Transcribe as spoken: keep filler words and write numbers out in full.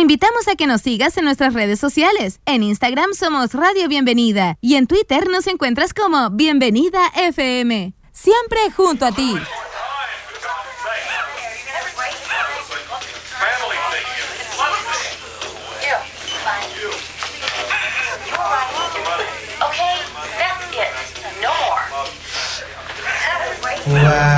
invitamos a que nos sigas en nuestras redes sociales. En Instagram somos Radio Bienvenida y en Twitter nos encuentras como Bienvenida F M. Siempre junto a ti. Wow.